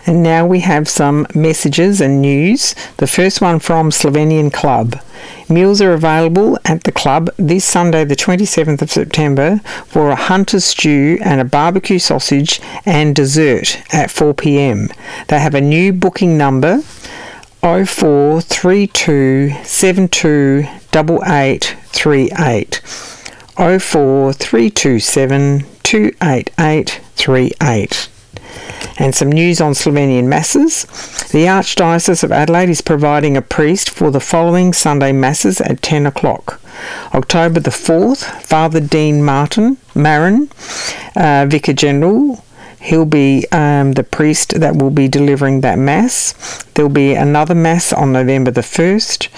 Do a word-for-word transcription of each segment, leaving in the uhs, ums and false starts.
And now we have some messages and news. The first one from Slovenian Club. Meals are available at the club this Sunday the twenty-seventh of September for a hunter's stew and a barbecue sausage and dessert at four p m. They have a new booking number oh four three two seven two eight eight three eight. oh four three two seven two eight eight three eight. And some news on Slovenian Masses. The Archdiocese of Adelaide is providing a priest for the following Sunday Masses at ten o'clock. October the fourth, Father Dean Martin, Marin, uh, Vicar General. He'll be um, the priest that will be delivering that Mass. There'll be another Mass on November the first.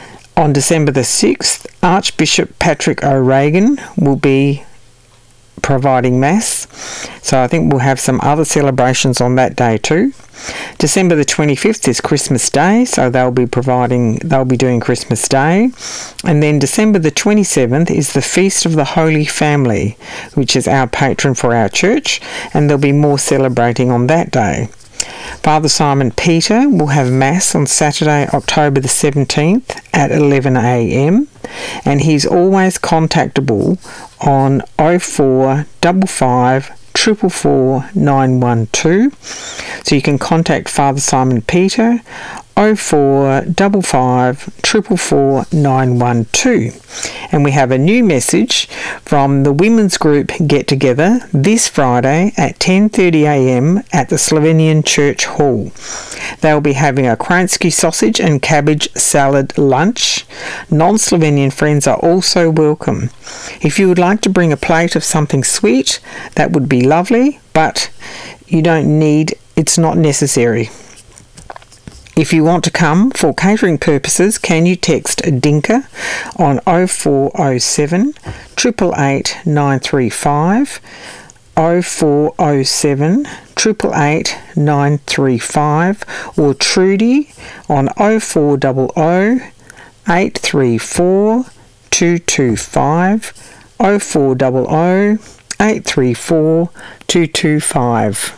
On December the sixth, Archbishop Patrick O'Regan will be providing Mass. So I think we'll have some other celebrations on that day too. December the twenty-fifth is Christmas Day, so they'll be providing, they'll be doing Christmas Day. And then December the twenty-seventh is the Feast of the Holy Family, which is our patron for our church, and there'll be more celebrating on that day. Father Simon Peter will have Mass on Saturday, October the seventeenth at eleven a m, and he's always contactable on oh four five five four four four nine one two. So you can contact Father Simon Peter oh four five five four four four nine one two. And we have a new message from the women's group Get Together this Friday at ten thirty a m at the Slovenian Church Hall. They'll be having a Kransky sausage and cabbage salad lunch. Non-Slovenian friends are also welcome. If you would like to bring a plate of something sweet, that would be lovely, but you don't need, it's not necessary. If you want to come for catering purposes, can you text Dinka on oh four oh seven, eight eight eight, nine three five, oh four oh seven, eight eight eight, nine three five, or Trudy on oh four hundred, eight three four, two two five, oh four hundred, eight three four, two two five.